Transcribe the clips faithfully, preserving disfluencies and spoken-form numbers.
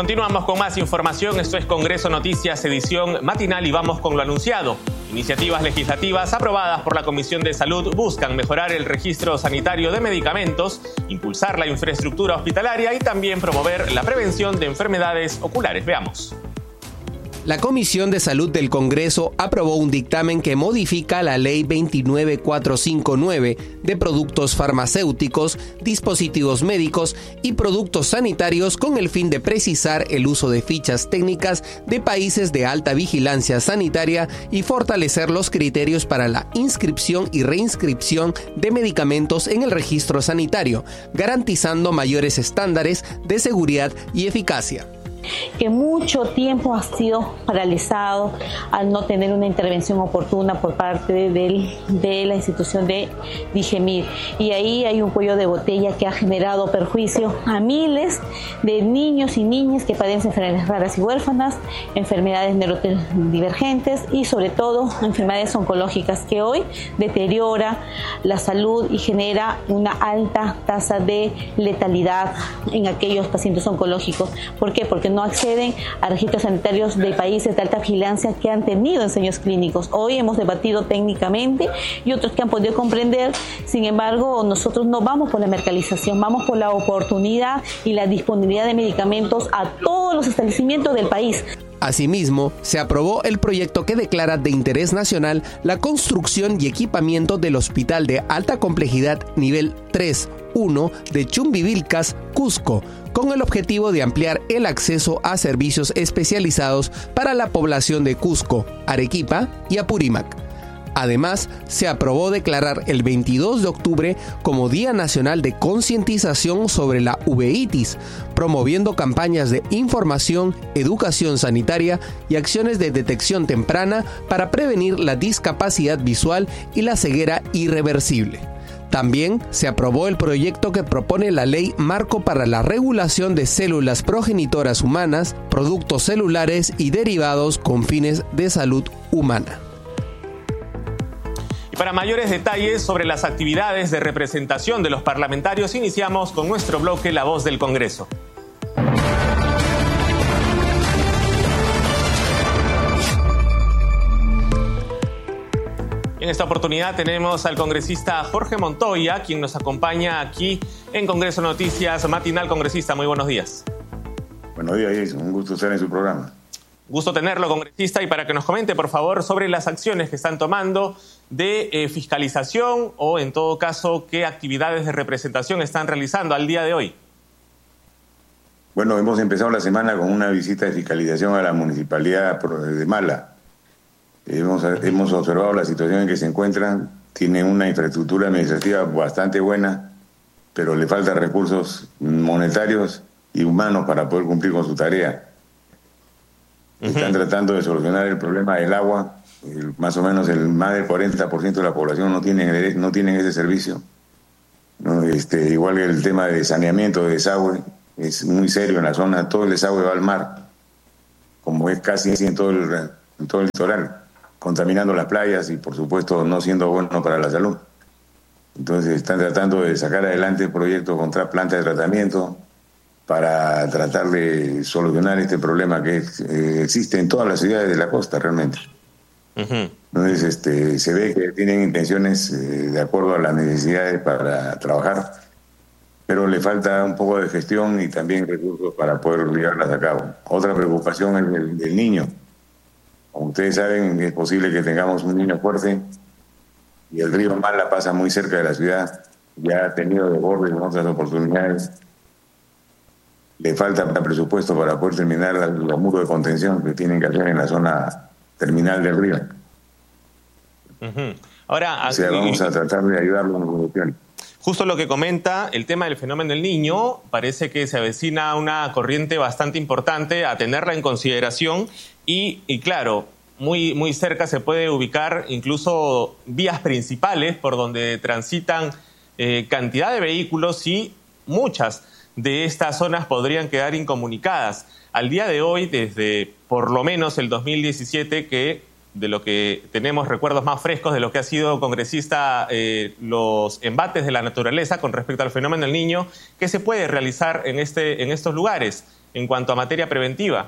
Continuamos con más información. Esto es Congreso Noticias, edición matinal, y vamos con lo anunciado. Iniciativas legislativas aprobadas por la Comisión de Salud buscan mejorar el registro sanitario de medicamentos, impulsar la infraestructura hospitalaria y también promover la prevención de enfermedades oculares. Veamos. La Comisión de Salud del Congreso aprobó un dictamen que modifica la Ley veintinueve mil cuatrocientos cincuenta y nueve de productos farmacéuticos, dispositivos médicos y productos sanitarios con el fin de precisar el uso de fichas técnicas de países de alta vigilancia sanitaria y fortalecer los criterios para la inscripción y reinscripción de medicamentos en el registro sanitario, garantizando mayores estándares de seguridad y eficacia. Que mucho tiempo ha sido paralizado al no tener una intervención oportuna por parte de, de la institución de DIGEMIR. Y ahí hay un cuello de botella que ha generado perjuicio a miles de niños y niñas que padecen enfermedades raras y huérfanas, enfermedades neurodivergentes y sobre todo enfermedades oncológicas, que hoy deteriora la salud y genera una alta tasa de letalidad en aquellos pacientes oncológicos. ¿Por qué? Porque no acceden a registros sanitarios de países de alta vigilancia que han tenido ensayos clínicos. Hoy hemos debatido técnicamente y otros que han podido comprender. Sin embargo, nosotros no vamos por la mercantilización, vamos por la oportunidad y la disponibilidad de medicamentos a todos los establecimientos del país. Asimismo, se aprobó el proyecto que declara de interés nacional la construcción y equipamiento del Hospital de Alta Complejidad Nivel tres uno de Chumbivilcas, Cusco, con el objetivo de ampliar el acceso a servicios especializados para la población de Cusco, Arequipa y Apurímac. Además, se aprobó declarar el veintidós de octubre como Día Nacional de Concientización sobre la uveitis, promoviendo campañas de información, educación sanitaria y acciones de detección temprana para prevenir la discapacidad visual y la ceguera irreversible. También se aprobó el proyecto que propone la Ley Marco para la Regulación de Células Progenitoras Humanas, Productos Celulares y Derivados con fines de salud humana. Y para mayores detalles sobre las actividades de representación de los parlamentarios, iniciamos con nuestro bloque La Voz del Congreso. En esta oportunidad tenemos al congresista Jorge Montoya, quien nos acompaña aquí en Congreso Noticias Matinal. Congresista, muy buenos días. Buenos días, Jason. Un gusto estar en su programa. Gusto tenerlo, congresista, y para que nos comente, por favor, sobre las acciones que están tomando de eh, fiscalización o, en todo caso, qué actividades de representación están realizando al día de hoy. Bueno, hemos empezado la semana con una visita de fiscalización a la Municipalidad de Mala. Hemos, hemos observado la situación en que se encuentran. Tienen una infraestructura administrativa bastante buena, pero le faltan recursos monetarios y humanos para poder cumplir con su tarea. Uh-huh. Están tratando de solucionar el problema del agua. El, más o menos el más del cuarenta por ciento de la población no tiene, no tienen ese servicio. ¿No? Este, igual que el tema de saneamiento, de desagüe, es muy serio en la zona. Todo el desagüe va al mar, como es casi en todo el, en todo el litoral, contaminando las playas y, por supuesto, no siendo bueno para la salud. Entonces están tratando de sacar adelante el proyecto contra plantas de tratamiento para tratar de solucionar este problema que eh, existe en todas las ciudades de la costa realmente. Uh-huh. Entonces este, se ve que tienen intenciones eh, de acuerdo a las necesidades para trabajar, pero le falta un poco de gestión y también recursos para poder llevarlas a cabo. Otra preocupación es el del niño. Como ustedes saben, es posible que tengamos un niño fuerte y el río Mala pasa muy cerca de la ciudad. Ya ha tenido desbordes en otras oportunidades. Le falta presupuesto para poder terminar los muros de contención que tienen que hacer en la zona terminal del río. Uh-huh. Ahora, o sea, aquí, vamos a tratar de ayudarlo en la solución. Justo lo que comenta, el tema del fenómeno del niño, parece que se avecina una corriente bastante importante a tenerla en consideración y, y claro, muy, muy cerca se puede ubicar incluso vías principales por donde transitan eh, cantidad de vehículos y muchas de estas zonas podrían quedar incomunicadas. Al día de hoy, desde por lo menos el dos mil diecisiete, que de lo que tenemos recuerdos más frescos de lo que ha sido congresista, eh, los embates de la naturaleza con respecto al fenómeno del niño, ¿qué se puede realizar en, este, en estos lugares? en cuanto a materia preventiva?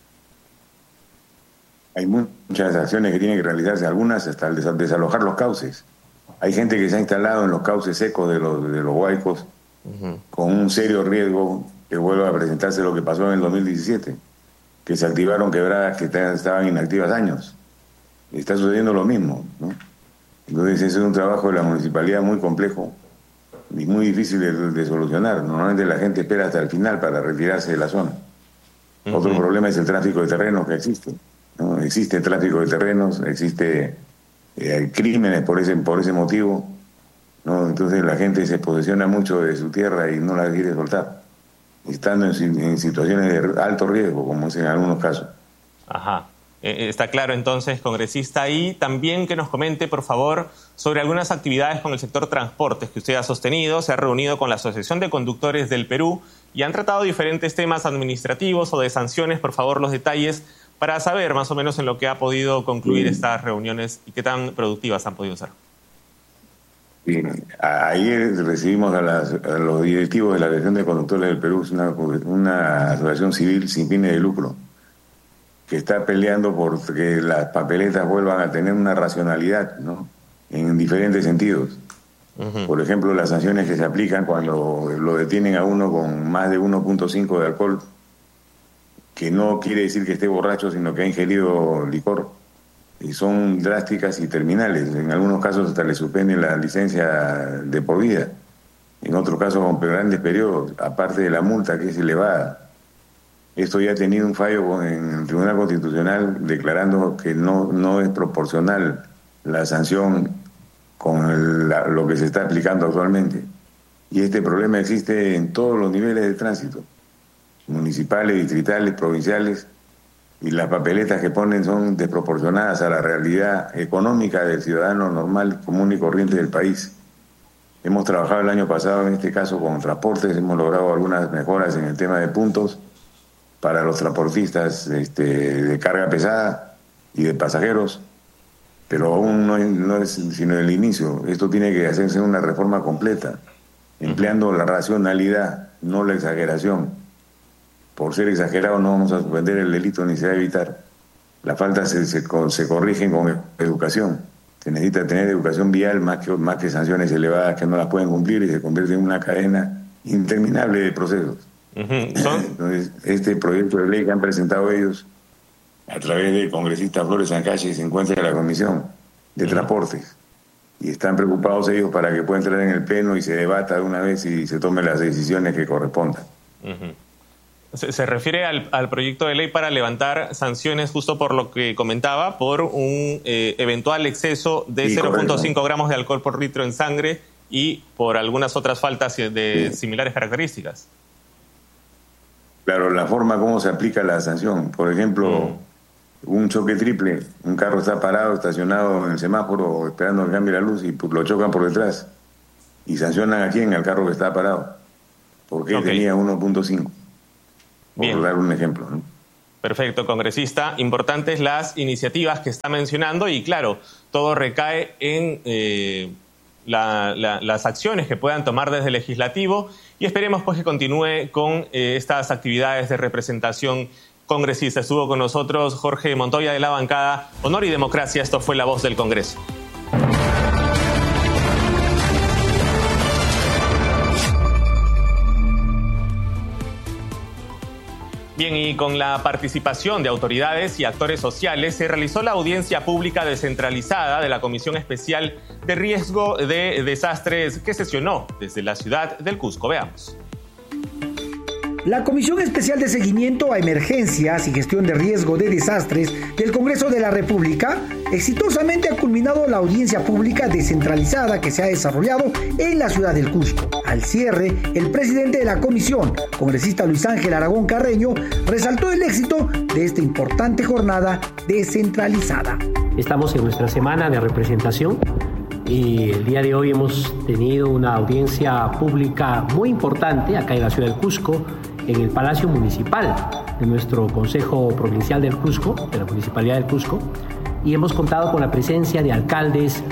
Hay muchas acciones que tienen que realizarse, algunas hasta el desalojar los cauces. Hay gente que se ha instalado en los cauces secos de los, de los huaicos uh-huh. con un serio riesgo que vuelva a presentarse lo que pasó en el dos mil diecisiete, que se activaron quebradas que estaban inactivas años. Está sucediendo lo mismo, ¿no? Entonces ese es un trabajo de la municipalidad muy complejo y muy difícil de, de solucionar. Normalmente la gente espera hasta el final para retirarse de la zona. Uh-huh. Otro problema es el tráfico de terrenos que existe, ¿no? Existe tráfico de terrenos, existe eh, crímenes por ese, por ese motivo, ¿no? Entonces la gente se posesiona mucho de su tierra y no la quiere soltar, estando en, en situaciones de alto riesgo, como es en algunos casos. Ajá. Eh, está claro entonces, congresista. Y también que nos comente, por favor, sobre algunas actividades con el sector transportes que usted ha sostenido. Se ha reunido con la Asociación de Conductores del Perú y han tratado diferentes temas administrativos o de sanciones. Por favor, los detalles para saber más o menos en lo que ha podido concluir sí. estas reuniones y qué tan productivas han podido ser. Sí. Ayer recibimos a, las, a los directivos de la Asociación de Conductores del Perú, una, una asociación civil sin fines de lucro, que está peleando por que las papeletas vuelvan a tener una racionalidad, ¿no? En diferentes sentidos. Uh-huh. Por ejemplo, las sanciones que se aplican cuando lo detienen a uno con más de uno punto cinco de alcohol, que no quiere decir que esté borracho, sino que ha ingerido licor, y son drásticas y terminales. En algunos casos hasta le suspenden la licencia de por vida, en otros casos con grandes periodos, aparte de la multa que es elevada. Esto ya ha tenido un fallo en el Tribunal Constitucional declarando que no, no es proporcional la sanción con el, la, lo que se está aplicando actualmente. Y este problema existe en todos los niveles de tránsito, municipales, distritales, provinciales, y las papeletas que ponen son desproporcionadas a la realidad económica del ciudadano normal, común y corriente del país. Hemos trabajado el año pasado en este caso con transportes, hemos logrado algunas mejoras en el tema de puntos para los transportistas este, de carga pesada y de pasajeros, pero aún no es, no es sino el inicio. Esto tiene que hacerse una reforma completa, empleando la racionalidad, no la exageración. Por ser exagerado no vamos a suspender el delito ni se va a evitar. Las faltas se, se, se corrigen con educación. Se necesita tener educación vial más que, más que sanciones elevadas que no las pueden cumplir y se convierte en una cadena interminable de procesos. Uh-huh. ¿Son? Entonces, este proyecto de ley que han presentado ellos a través del congresista Flores Sancache se encuentra en la Comisión de uh-huh. Transportes y están preocupados ellos para que pueda entrar en el pleno y se debata de una vez y se tomen las decisiones que correspondan. Uh-huh. Se, se refiere al, al proyecto de ley para levantar sanciones, justo por lo que comentaba, por un eh, eventual exceso de sí, cero punto cinco gramos de alcohol por litro en sangre y por algunas otras faltas de sí. similares características. Claro, la forma como se aplica la sanción. Por ejemplo, mm. un choque triple, un carro está parado, estacionado en el semáforo, esperando que cambie la luz y lo chocan por detrás. Y sancionan a quién, al carro que está parado, porque okay. tenía uno punto cinco. Por Bien. dar un ejemplo, ¿no? Perfecto, congresista. Importantes las iniciativas que está mencionando y, claro, todo recae en eh, la, la, las acciones que puedan tomar desde el legislativo y esperemos pues que continúe con eh, estas actividades de representación congresista. Estuvo con nosotros Jorge Montoya de la bancada Honor y Democracia. Esto fue La Voz del Congreso. Bien, y con la participación de autoridades y actores sociales se realizó la audiencia pública descentralizada de la Comisión Especial de Riesgo de Desastres que sesionó desde la ciudad del Cusco. Veamos. La Comisión Especial de Seguimiento a Emergencias y Gestión de Riesgo de Desastres del Congreso de la República exitosamente ha culminado la audiencia pública descentralizada que se ha desarrollado en la ciudad del Cusco. Al cierre, el presidente de la comisión, congresista Luis Ángel Aragón Carreño, resaltó el éxito de esta importante jornada descentralizada. Estamos en nuestra semana de representación y el día de hoy hemos tenido una audiencia pública muy importante acá en la ciudad del Cusco, en el Palacio Municipal de nuestro Consejo Provincial del Cusco, de la Municipalidad del Cusco, y hemos contado con la presencia de alcaldes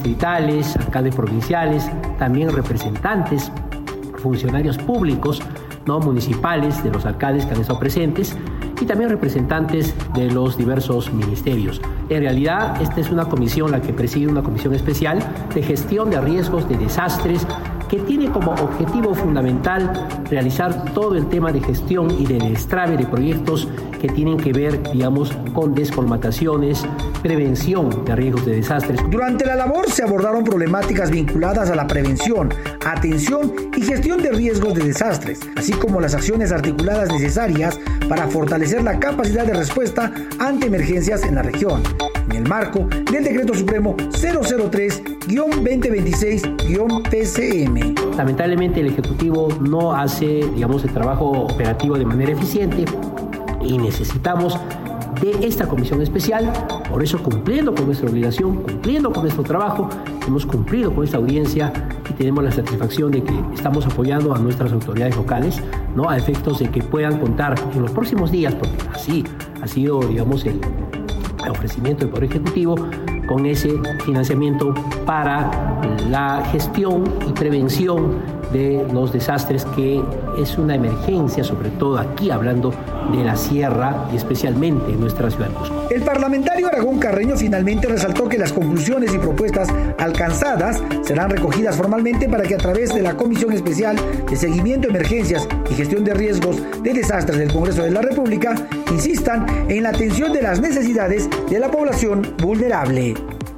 distritales, alcaldes provinciales, también representantes, funcionarios públicos no municipales, de los alcaldes que han estado presentes y también representantes de los diversos ministerios. En realidad, esta es una comisión, la que preside una comisión especial de gestión de riesgos de desastres, que tiene como objetivo fundamental realizar todo el tema de gestión y de destrave de proyectos que tienen que ver, digamos, con descolmataciones, prevención de riesgos de desastres. Durante la labor se abordaron problemáticas vinculadas a la prevención, atención y gestión de riesgos de desastres, así como las acciones articuladas necesarias para fortalecer la capacidad de respuesta ante emergencias en la región, en el marco del Decreto Supremo cero cero tres guión veinte veintiséis guión P C M. Lamentablemente el Ejecutivo no hace, digamos, el trabajo operativo de manera eficiente y necesitamos de esta comisión especial. Por eso, cumpliendo con nuestra obligación, cumpliendo con nuestro trabajo, hemos cumplido con esta audiencia y tenemos la satisfacción de que estamos apoyando a nuestras autoridades locales, ¿no?, a efectos de que puedan contar en los próximos días, porque así ha sido, digamos, el ofrecimiento del Poder Ejecutivo, con ese financiamiento para la gestión y prevención de los desastres, que es una emergencia, sobre todo aquí hablando de la sierra y especialmente en nuestra ciudad de Cusco. El parlamentario Aragón Carreño finalmente resaltó que las conclusiones y propuestas alcanzadas serán recogidas formalmente para que a través de la Comisión Especial de Seguimiento de Emergencias y Gestión de Riesgos de Desastres del Congreso de la República insistan en la atención de las necesidades de la población vulnerable.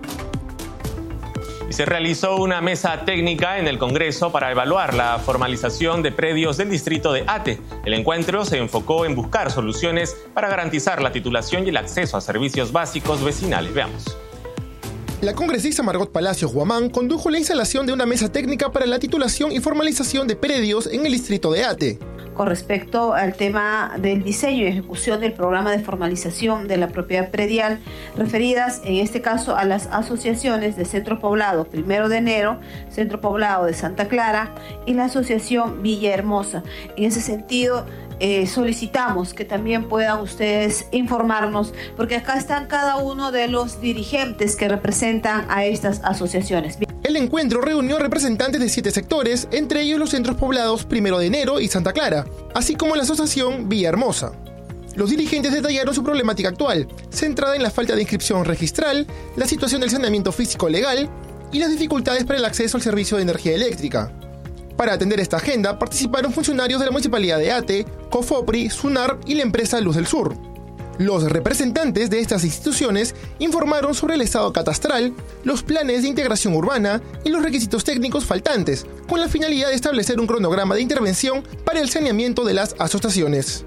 Se realizó una mesa técnica en el Congreso para evaluar la formalización de predios del distrito de Ate. El encuentro se enfocó en buscar soluciones para garantizar la titulación y el acceso a servicios básicos vecinales. Veamos. La congresista Margot Palacios Guamán condujo la instalación de una mesa técnica para la titulación y formalización de predios en el distrito de Ate. Con respecto al tema del diseño y ejecución del programa de formalización de la propiedad predial, referidas en este caso a las asociaciones de Centro Poblado Primero de Enero, Centro Poblado de Santa Clara y la Asociación Villahermosa. En ese sentido, eh, solicitamos que también puedan ustedes informarnos, porque acá están cada uno de los dirigentes que representan a estas asociaciones. El encuentro reunió representantes de siete sectores, entre ellos los centros poblados Primero de Enero y Santa Clara, así como la asociación Villahermosa. Los dirigentes detallaron su problemática actual, centrada en la falta de inscripción registral, la situación del saneamiento físico legal y las dificultades para el acceso al servicio de energía eléctrica. Para atender esta agenda participaron funcionarios de la Municipalidad de Ate, COFOPRI, SUNARP y la empresa Luz del Sur. Los representantes de estas instituciones informaron sobre el estado catastral, los planes de integración urbana y los requisitos técnicos faltantes, con la finalidad de establecer un cronograma de intervención para el saneamiento de las asociaciones.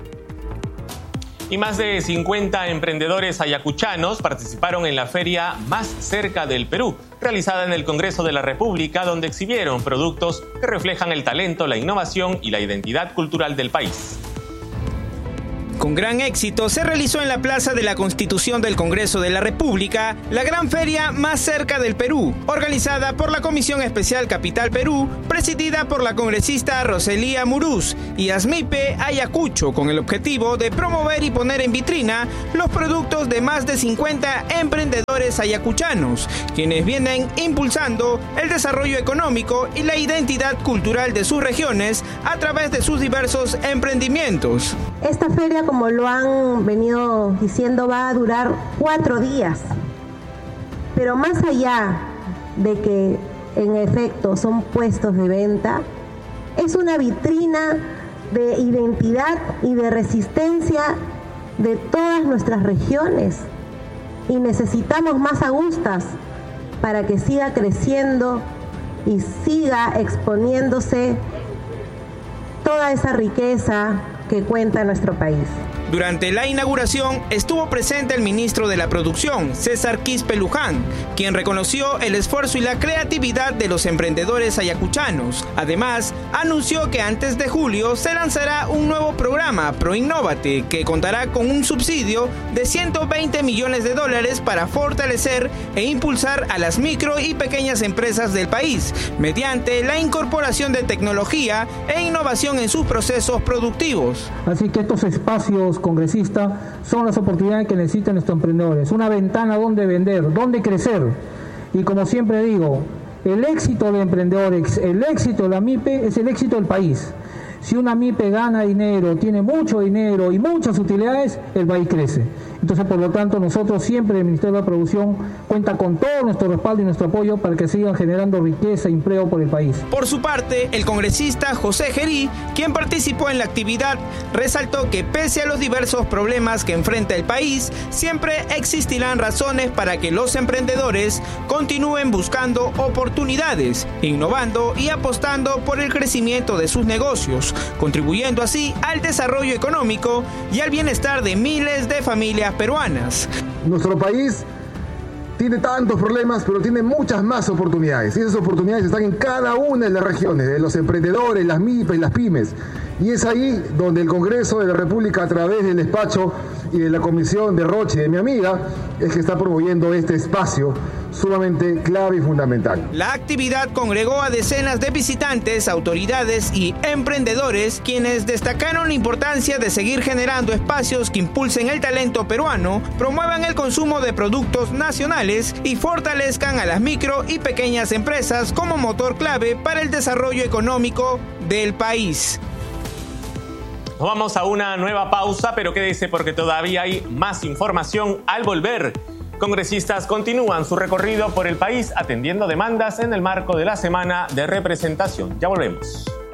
Y más de cincuenta emprendedores ayacuchanos participaron en la feria Más Cerca del Perú, realizada en el Congreso de la República, donde exhibieron productos que reflejan el talento, la innovación y la identidad cultural del país. Con gran éxito se realizó en la Plaza de la Constitución del Congreso de la República la gran feria Más Cerca del Perú, organizada por la Comisión Especial Capital Perú, presidida por la congresista Roselía Muruz y ASMIPE Ayacucho, con el objetivo de promover y poner en vitrina los productos de más de cincuenta emprendedores ayacuchanos, quienes vienen impulsando el desarrollo económico y la identidad cultural de sus regiones a través de sus diversos emprendimientos. Esta feria, como lo han venido diciendo, va a durar cuatro días. Pero más allá de que en efecto son puestos de venta, es una vitrina de identidad y de resistencia de todas nuestras regiones. Y necesitamos más agustas para que siga creciendo y siga exponiéndose toda esa riqueza que cuenta nuestro país. Durante la inauguración estuvo presente el ministro de la Producción, César Quispe Luján, quien reconoció el esfuerzo y la creatividad de los emprendedores ayacuchanos. Además, anunció que antes de julio se lanzará un nuevo programa, ProInnovate, que contará con un subsidio de ciento veinte millones de dólares para fortalecer e impulsar a las micro y pequeñas empresas del país, mediante la incorporación de tecnología e innovación en sus procesos productivos. Así que estos espacios congresistas son las oportunidades que necesitan nuestros emprendedores, una ventana donde vender, donde crecer. Y como siempre digo, el éxito del emprendedor, el éxito de la MIPE es el éxito del país. Si una MIPE gana dinero, tiene mucho dinero y muchas utilidades, el país crece. Entonces, por lo tanto, nosotros siempre, el Ministerio de la Producción cuenta con todo nuestro respaldo y nuestro apoyo para que sigan generando riqueza e empleo por el país. Por su parte, el congresista José Gerí, quien participó en la actividad, resaltó que pese a los diversos problemas que enfrenta el país, siempre existirán razones para que los emprendedores continúen buscando oportunidades, innovando y apostando por el crecimiento de sus negocios, contribuyendo así al desarrollo económico y al bienestar de miles de familias peruanas. Nuestro país tiene tantos problemas, pero tiene muchas más oportunidades. Y esas oportunidades están en cada una de las regiones, de los emprendedores, las MIPES, las pymes. Y es ahí donde el Congreso de la República, a través del despacho y de la comisión de Roche y de mi amiga, es que está promoviendo este espacio sumamente clave y fundamental. La actividad congregó a decenas de visitantes, autoridades y emprendedores, quienes destacaron la importancia de seguir generando espacios que impulsen el talento peruano, promuevan el consumo de productos nacionales y fortalezcan a las micro y pequeñas empresas como motor clave para el desarrollo económico del país. Nos vamos a una nueva pausa, pero quédese porque todavía hay más información al volver. Congresistas continúan su recorrido por el país atendiendo demandas en el marco de la Semana de Representación. Ya volvemos.